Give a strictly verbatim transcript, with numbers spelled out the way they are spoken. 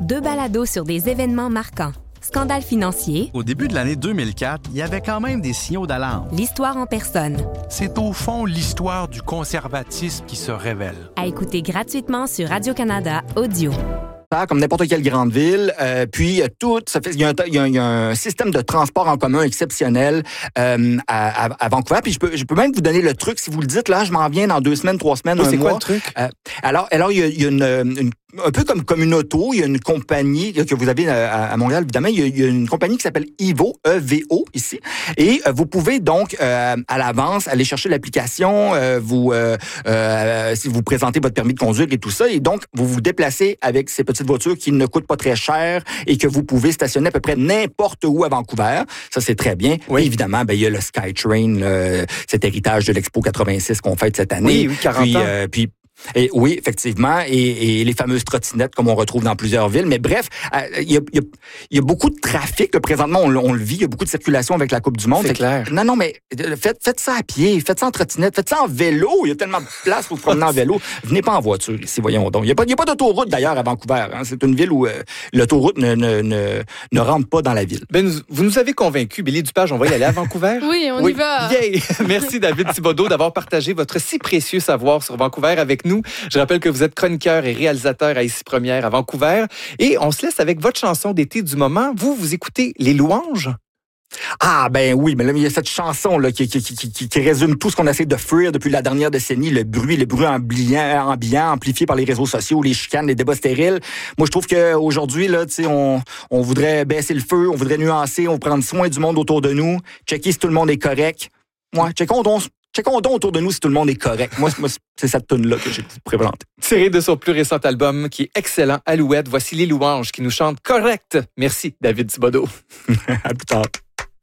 Deux balados sur des événements marquants. Scandale financier. Au début de l'année deux mille quatre, il y avait quand même des signaux d'alarme. L'histoire en personne. C'est au fond l'histoire du conservatisme qui se révèle. À écouter gratuitement sur Radio-Canada Audio. Comme n'importe quelle grande ville, euh, puis tout, ça fait, il y, a un, il, y a, il y a un système de transport en commun exceptionnel euh, à, à, à Vancouver. Puis je peux, je peux même vous donner le truc si vous le dites. Là, je m'en viens dans deux semaines, trois semaines, oui, un c'est mois. C'est quoi le truc euh, Alors, alors il y a, il y a une, une un peu comme, comme une auto, il y a une compagnie que vous avez à, à Montréal, évidemment, il y, a, il y a une compagnie qui s'appelle Evo, E V O, ici, et euh, vous pouvez donc, euh, à l'avance, aller chercher l'application, euh, vous, euh, euh, si vous présentez votre permis de conduire et tout ça, et donc, vous vous déplacez avec ces petites voitures qui ne coûtent pas très cher et que vous pouvez stationner à peu près n'importe où à Vancouver. Ça, c'est très bien. Oui. Et évidemment, ben, il y a le SkyTrain, le, cet héritage de l'Expo quatre-vingt-six qu'on fête cette année. Oui, oui, quarante puis, ans. Euh, puis, Et oui, effectivement, et, et les fameuses trottinettes comme on retrouve dans plusieurs villes. Mais bref, il euh, y, a, y, a, y a beaucoup de trafic. Présentement, on, on le vit. Il y a beaucoup de circulation avec la Coupe du Monde. C'est fait, clair. Non, non, mais faites, faites ça à pied, faites ça en trottinette, faites ça en vélo. Il y a tellement de place pour se promener en vélo. Venez pas en voiture ici, voyons donc. Il n'y a pas, y a pas d'autoroute d'ailleurs à Vancouver. Hein. C'est une ville où euh, l'autoroute ne, ne, ne, ne rentre pas dans la ville. Ben, vous nous avez convaincus, Billy Dupage, on va y aller à Vancouver. Oui, on oui. y va. Yay! Merci David Thibodeau d'avoir partagé votre si précieux savoir sur Vancouver avec nous. Je rappelle que vous êtes chroniqueur et réalisateur à Ici Première à Vancouver. Et on se laisse avec votre chanson d'été du moment. Vous, vous écoutez Les Louanges? Ah, ben oui, mais là, il y a cette chanson là, qui, qui, qui, qui, qui résume tout ce qu'on essaie de fuir depuis la dernière décennie, le bruit, le bruit ambiant, ambiant, amplifié par les réseaux sociaux, les chicanes, les débats stériles. Moi, je trouve qu'aujourd'hui, là, tu sais, on, on voudrait baisser le feu, on voudrait nuancer, on prendre soin du monde autour de nous, checker si tout le monde est correct. Ouais, checkons donc, checkons donc autour de nous si tout le monde est correct. Moi, moi c'est cette tune-là que j'ai prévalentée. Tiré de son plus récent album, qui est excellent, Alouette, voici Les Louanges qui nous chantent correct. Merci, David Thibodeau. À plus tard.